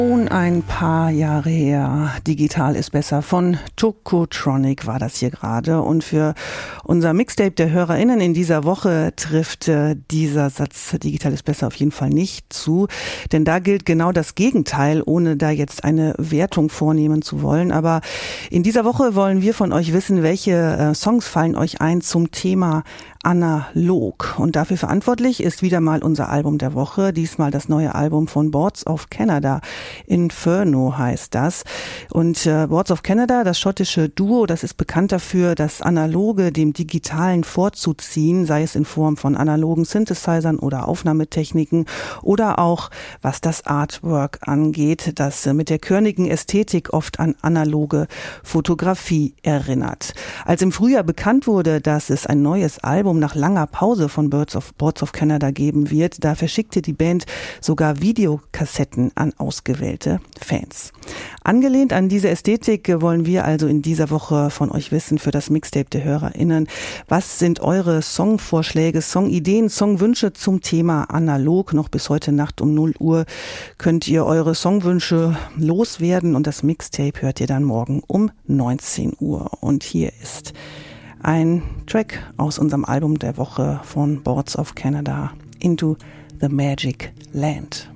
Ein paar Jahre her. Digital ist besser. Von Tokotronic war das hier gerade. Und für unser Mixtape der HörerInnen in dieser Woche trifft dieser Satz Digital ist besser auf jeden Fall nicht zu. Denn da gilt genau das Gegenteil, ohne da jetzt eine Wertung vornehmen zu wollen. Aber in dieser Woche wollen wir von euch wissen, welche Songs fallen euch ein zum Thema analog. Und dafür verantwortlich ist wieder mal unser Album der Woche. Diesmal das neue Album von Boards of Canada. Inferno heißt das. Und Boards of Canada, das schottische Duo, das ist bekannt dafür, das Analoge dem Digitalen vorzuziehen, sei es in Form von analogen Synthesizern oder Aufnahmetechniken oder auch, was das Artwork angeht, das mit der körnigen Ästhetik oft an analoge Fotografie erinnert. Als im Frühjahr bekannt wurde, dass es ein neues Album nach langer Pause von Boards of Canada geben wird, da verschickte die Band sogar Videokassetten an ausgewählte Fans. Angelehnt an diese Ästhetik wollen wir also in dieser Woche von euch wissen für das Mixtape der HörerInnen. Was sind eure Songvorschläge, Songideen, Songwünsche zum Thema analog? Noch bis heute Nacht um 0 Uhr könnt ihr eure Songwünsche loswerden und das Mixtape hört ihr dann morgen um 19 Uhr. Und hier ist ein Track aus unserem Album der Woche von Boards of Canada, Into the Magic Land.